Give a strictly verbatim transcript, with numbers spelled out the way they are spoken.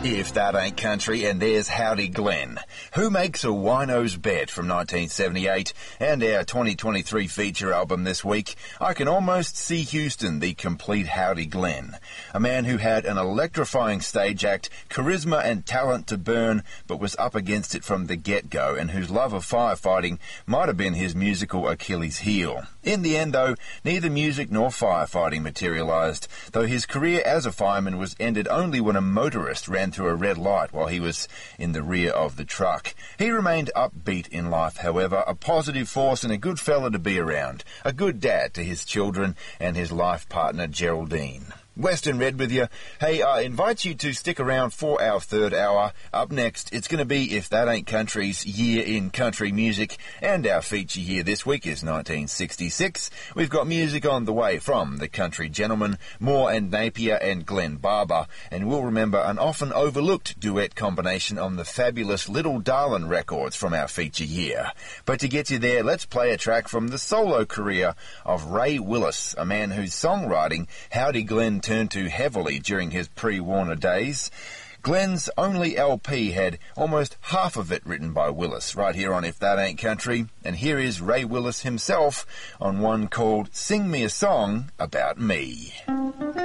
If That Ain't Country, and there's Howdy Glen. Who Makes a Wino's Bed from nineteen seventy-eight, and our twenty twenty-three feature album this week, I Can Almost See Houston, the complete Howdy Glen. A man who had an electrifying stage act, charisma and talent to burn, but was up against it from the get-go, and whose love of firefighting might have been his musical Achilles heel. In the end, though, neither music nor firefighting materialised, though his career as a fireman was ended only when a motorist ran through a red light while he was in the rear of the truck. He remained upbeat in life, however, a positive force and a good fella to be around, a good dad to his children and his life partner Geraldine. Western Red with you. Hey, I invite you to stick around for our third hour. Up next, it's going to be If That Ain't Country's Year in Country Music, and our feature here this week is nineteen sixty-six. We've got music on the way from the Country Gentlemen, Moore and Napier and Glenn Barber, and we'll remember an often overlooked duet combination on the fabulous Little Darlin' records from our feature year. But to get you there, let's play a track from the solo career of Ray Willis, a man whose songwriting Howdy Glen turned to heavily during his pre-Warner days. Glenn's only L P had almost half of it written by Willis, right here on If That Ain't Country, and here is Ray Willis himself on one called Sing Me a Song About Me.